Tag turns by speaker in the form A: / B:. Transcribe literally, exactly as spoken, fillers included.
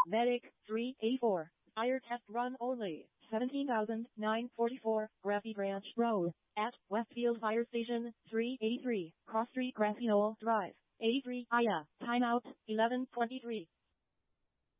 A: Medic, three eighty-four. Fire test run only. seventeen thousand nine hundred forty-four, Grassy Branch Road. At Westfield Fire Station, three eighty-three, Cross Street, Grassy Knoll Drive. eighty-three, I A. Timeout, eleven twenty-three.